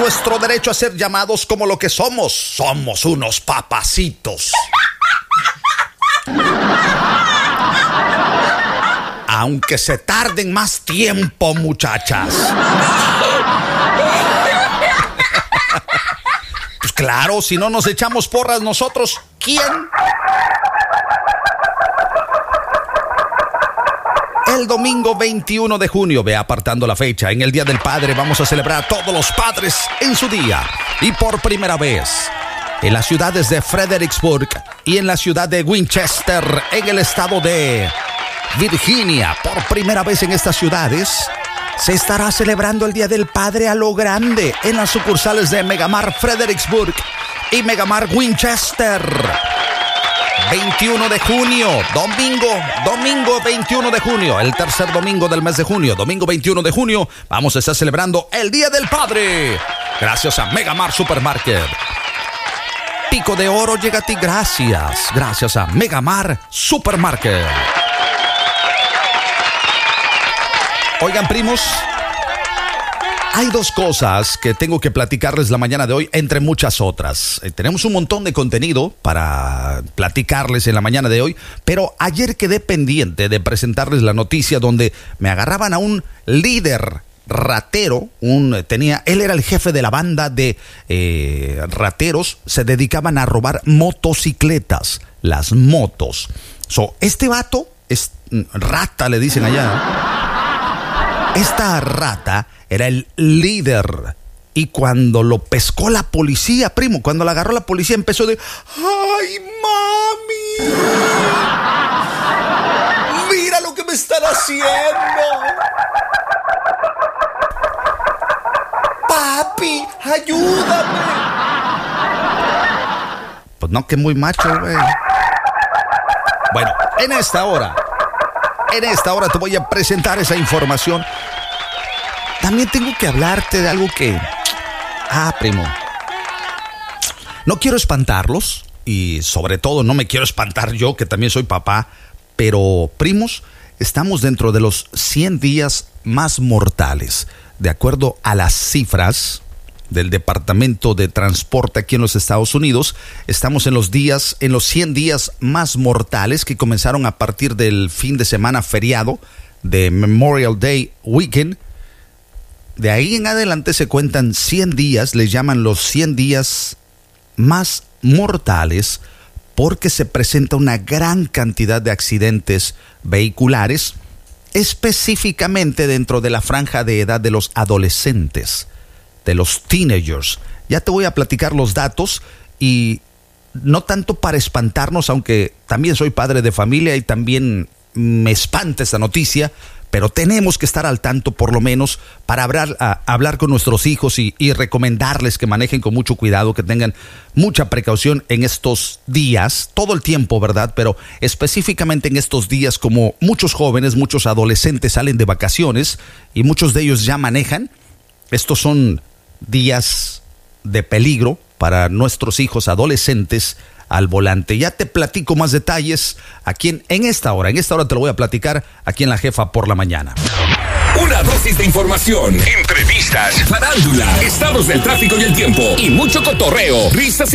nuestro derecho a ser llamados como lo que somos. Somos unos papacitos. Aunque se tarden más tiempo, muchachas. Pues claro, si no nos echamos porras nosotros, ¿quién? El domingo 21 de junio, ve apartando la fecha, en el Día del Padre vamos a celebrar a todos los padres en su día. Y por primera vez, en las ciudades de Fredericksburg y en la ciudad de Winchester, en el estado de Virginia, por primera vez en estas ciudades, se estará celebrando el Día del Padre a lo grande en las sucursales de Megamart Fredericksburg y Megamart Winchester. 21 de junio, domingo 21 de junio, el tercer domingo del mes de junio, domingo 21 de junio, vamos a estar celebrando el Día del Padre. Gracias a Megamart Supermarket. Pico de Oro llega a ti gracias a Megamart Supermarket. Oigan, primos, hay dos cosas que tengo que platicarles la mañana de hoy, entre muchas otras. Tenemos un montón de contenido para platicarles en la mañana de hoy, pero ayer quedé pendiente de presentarles la noticia donde me agarraban a un líder ratero. Él era el jefe de la banda de rateros, se dedicaban a robar motocicletas, las motos. Este vato es rata, le dicen allá. Esta rata era el líder. Y cuando lo pescó la policía, primo, cuando la agarró la policía, empezó de: ¡ay, mami! ¡Mira lo que me están haciendo! ¡Papi, ayúdame! Pues no, que muy macho, güey. Bueno, en esta hora te voy a presentar esa información. También tengo que hablarte de algo que... primo, no quiero espantarlos y sobre todo no me quiero espantar yo, que también soy papá, pero, primos, estamos dentro de los 100 días más mortales, de acuerdo a las cifras del Departamento de Transporte aquí en los Estados Unidos. Estamos en los 100 días más mortales que comenzaron a partir del fin de semana feriado de Memorial Day Weekend. De ahí en adelante se cuentan 100 días, les llaman los 100 días más mortales, porque se presenta una gran cantidad de accidentes vehiculares, específicamente dentro de la franja de edad de los adolescentes, de los teenagers. Ya te voy a platicar los datos, y no tanto para espantarnos, aunque también soy padre de familia y también me espanta esta noticia, pero tenemos que estar al tanto, por lo menos para hablar con nuestros hijos y recomendarles que manejen con mucho cuidado, que tengan mucha precaución en estos días, todo el tiempo, ¿verdad? Pero específicamente en estos días, como muchos jóvenes, muchos adolescentes salen de vacaciones y muchos de ellos ya manejan. Estos son días de peligro para nuestros hijos adolescentes al volante. Ya te platico más detalles aquí en esta hora. En esta hora te lo voy a platicar aquí en La Jefa por la Mañana. Una dosis de información, entrevistas, farándula, estados del tráfico y el tiempo y mucho cotorreo, risas y